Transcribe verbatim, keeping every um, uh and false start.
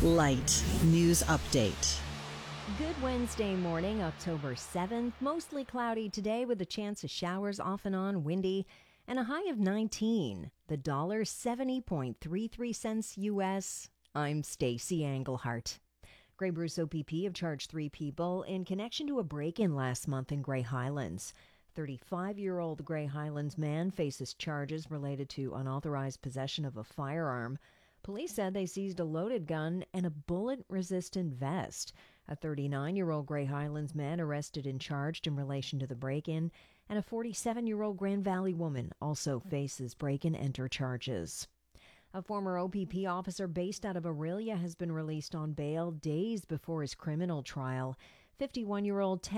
Light News Update. Good Wednesday morning, October seventh. Mostly cloudy today with a chance of showers off and on, windy, and a high of nineteen. The dollar seventy point three three cents U S. I'm Stacey Englehart. Grey Bruce O P P have charged three people in connection to a break-in last month in Grey Highlands. thirty-five-year-old Grey Highlands man faces charges related to unauthorized possession of a firearm. Police said they seized a loaded gun and a bullet-resistant vest. A thirty-nine-year-old Grey Highlands man arrested and charged in relation to the break-in, and a forty-seven-year-old Grand Valley woman also faces break-and-enter charges. A former O P P officer based out of Orillia has been released on bail days before his criminal trial. fifty-one-year-old Ted